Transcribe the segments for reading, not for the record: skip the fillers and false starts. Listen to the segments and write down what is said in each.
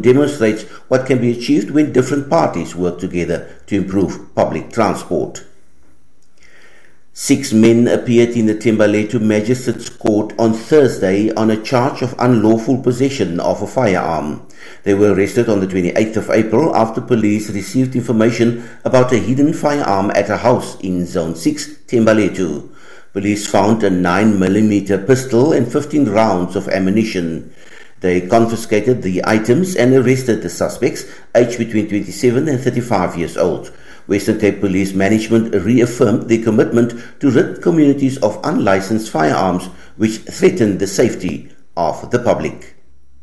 demonstrates what can be achieved when different parties work together to improve public transport. 6 men appeared in the Thembalethu Magistrates Court on Thursday on a charge of unlawful possession of a firearm. They were arrested on the 28th of April after police received information about a hidden firearm at a house in Zone 6, Thembalethu. Police found a 9mm pistol and 15 rounds of ammunition. They confiscated the items and arrested the suspects, aged between 27 and 35 years old. Western Cape Police Management reaffirmed their commitment to rid communities of unlicensed firearms which threaten the safety of the public.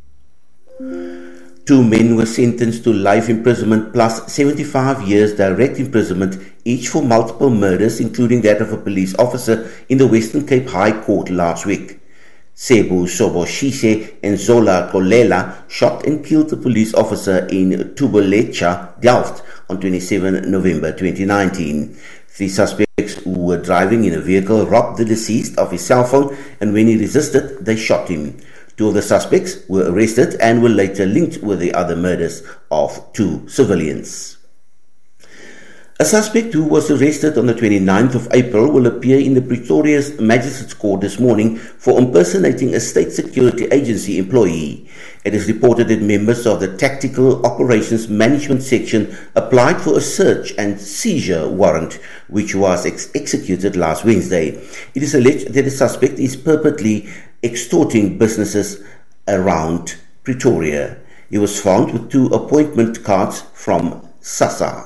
2 men were sentenced to life imprisonment plus 75 years direct imprisonment, each for multiple murders, including that of a police officer in the Western Cape High Court last week. Sebu Soboshise and Zola Kolela shot and killed a police officer in Tubolecha, Delft on 27 November 2019. 3 suspects who were driving in a vehicle robbed the deceased of his cell phone, and when he resisted, they shot him. 2 of the suspects were arrested and were later linked with the other murders of 2 civilians. A suspect who was arrested on the 29th of April will appear in the Pretoria's Magistrates Court this morning for impersonating a state security agency employee. It is reported that members of the Tactical Operations Management Section applied for a search and seizure warrant, which was executed last Wednesday. It is alleged that the suspect is purportedly extorting businesses around Pretoria. He was found with 2 appointment cards from SASSA.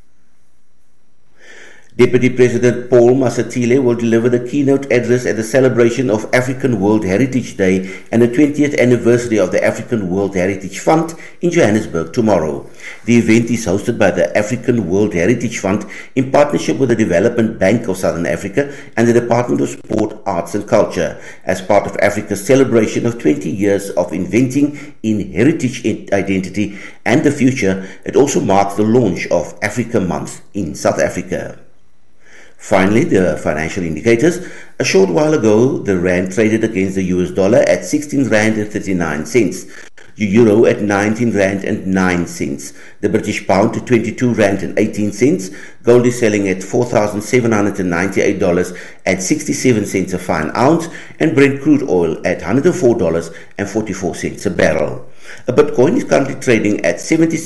Deputy President Paul Masatile will deliver the keynote address at the celebration of African World Heritage Day and the 20th anniversary of the African World Heritage Fund in Johannesburg tomorrow. The event is hosted by the African World Heritage Fund in partnership with the Development Bank of Southern Africa and the Department of Sport, Arts and Culture. As part of Africa's celebration of 20 years of inventing in heritage identity and the future, it also marks the launch of Africa Month in South Africa. Finally, the financial indicators. A short while ago, the rand traded against the US dollar at 16 rand and 39 cents, the euro at 19 rand and 9 cents, the British pound to 22 rand and 18 cents, gold is selling at $4,798 at 67 cents a fine ounce, and Brent crude oil at $104.44 a barrel. A Bitcoin is currently trading at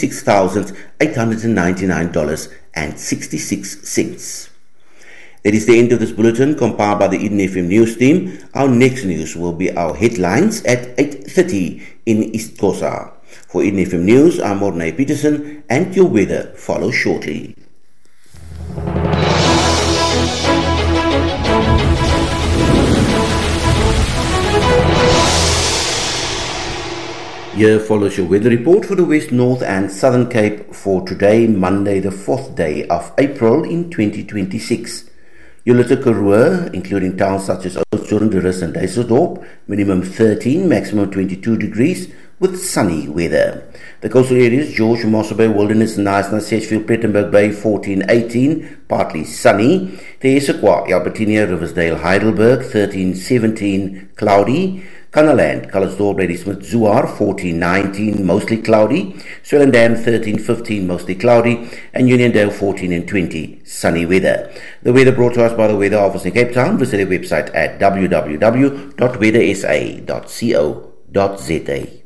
$76,899.66. That is the end of this bulletin compiled by the Eden FM News team. Our next news will be our headlines at 8:30 in East Kosa. For Eden FM News, I'm Mornay Peterson, and your weather follows shortly. Here follows your weather report for the West, North and Southern Cape for today, Monday, the 4th day of April in 2026. Ulithi Karoo, including towns such as Oudtshoorn, De Rus and Dysselsdorp, minimum 13, maximum 22 degrees, with sunny weather. The coastal areas, George, Mossel Bay, Wilderness, Knysna, Sedgefield, Plettenberg Bay, 14-18, partly sunny. The Essequa, Albertina, Riversdale, Heidelberg, 13-17, cloudy. Kannaland, Calitzdorp, Ladysmith, Zouar, 14-19, mostly cloudy. Swellendam, 13-15, mostly cloudy. And Uniondale, 14-20, sunny weather. The weather brought to us by the Weather Office in Cape Town. Visit their website at www.weathersa.co.za.